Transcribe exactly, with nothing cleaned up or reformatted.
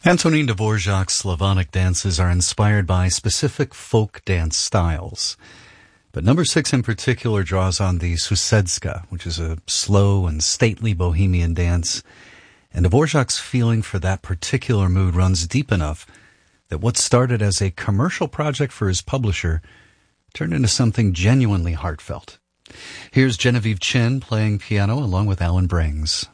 Antonin Dvorak's Slavonic dances are inspired by specific folk dance styles. But number six in particular draws on the Susedska, which is a slow and stately bohemian dance. And Dvorak's feeling for that particular mood runs deep enough that what started as a commercial project for his publisher turned into something genuinely heartfelt. Here's Genevieve Chin playing piano along with Alan Brings.